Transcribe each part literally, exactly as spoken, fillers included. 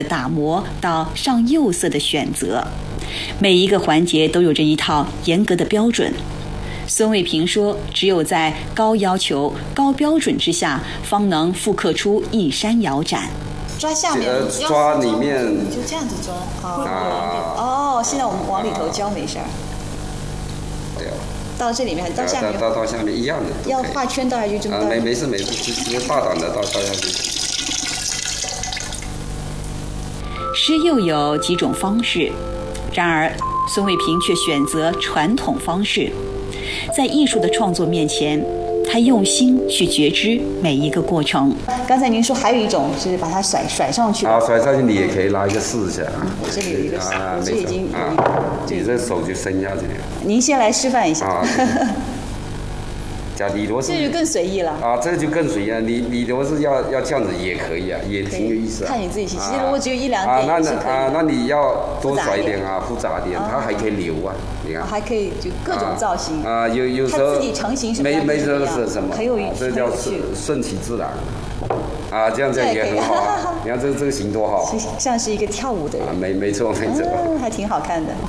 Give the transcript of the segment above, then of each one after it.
打磨到上釉色的选择，每一个环节都有着一套严格的标准。孙卫平说，只有在高要求、高标准之下，方能复刻出一山窑盏。 抓下面， 呃，抓里面， 就这样子抓。 啊。 哦，现在我们往里头浇没事儿。 对啊。 到这里面，到下面。 到到下面一样的。 要画圈倒下去，这么倒。 啊，没没事没事，直直接大胆的倒倒下去。 施釉有几种方式，然而孙卫平却选择传统方式。在艺术的创作面前，他用心去觉知每一个过程。 刚才您说还有一种是把它甩甩上去。 啊，甩上去你也可以拿一个试一下啊。 我这里有一个， 啊， 我这已经有一个，啊，你这手就伸下去。 您先来示范一下。 啊。加李螺丝， 这就更随意了啊，这就更随意了。李李螺丝要要这样子也可以啊，也挺有意思、啊。 看你自己其实如果只有一两点也是可以啊，那你要多甩一点啊，复杂点，它还可以留啊，你看。 还可以就各种造型啊，有有时候它自己成型什么没没这是什么， 很有这叫顺顺其自然。啊，这样这样也很好啊。你看这这个形多好， 像是一个跳舞的人。 啊，没没错没错， 还挺好看的。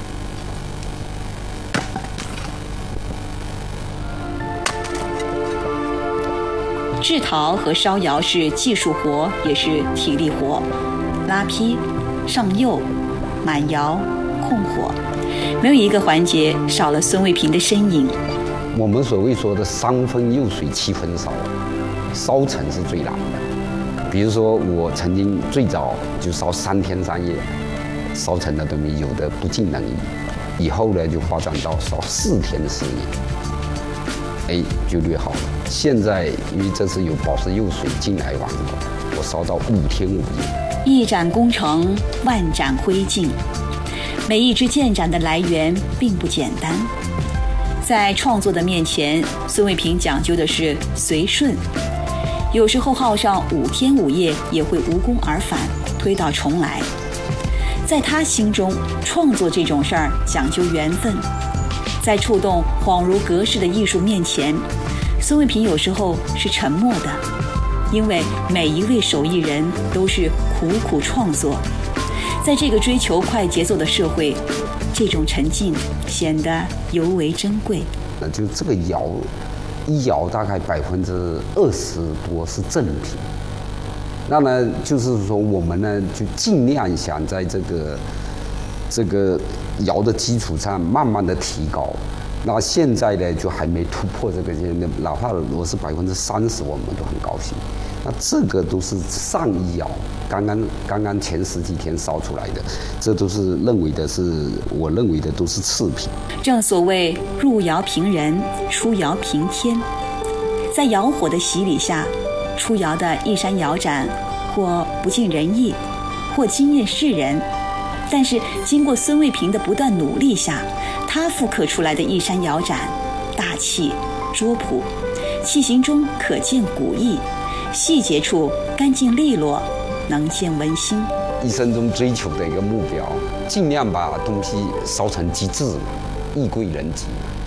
制陶和烧窑是技术活，也是体力活。拉坯、上釉、满窑、控火，没有一个环节少了孙卫平的身影。 我们所谓说的三分釉水七分烧，烧成是最难的。比如说我曾经最早就烧三天三夜，烧成的东西有的不尽人意，以后呢就发展到烧四天四夜，哎就略好了。现在因为这次有宝石釉水进来完，我烧到五天五夜。 一盏功成万盏灰烬，每一支建盏的来源并不简单。在创作的面前，孙卫平讲究的是随顺，有时候耗上五天五夜也会无功而返，推倒重来。在他心中，创作这种事儿讲究缘分，在触动恍如隔世的艺术面前，孙卫平有时候是沉默的，因为每一位手艺人都是苦苦创作。在这个追求快节奏的社会，这种沉静显得尤为珍贵。 那就这个窑，一窑大概百分之二十多是正品。那呢，就是说我们呢就尽量想在这个这个窑的基础上慢慢的提高。那现在呢，就还没突破这个线，哪怕我是百分之三十，我们都很高兴。那这个都是上一窑，刚刚刚刚前十几天烧出来的，这都是认为的是，我认为的都是次品。 正所谓入窑平人，出窑平天。在窑火的洗礼下，出窑的一山窑盏，或不尽人意，或惊艳世人。但是经过孙卫平的不断努力下，他复刻出来的一山窑盏，大气拙朴，器型中可见古意，细节处干净利落，能见文心。 一生中追求的一个目标，尽量把东西烧成极致嘛，艺贵人己嘛。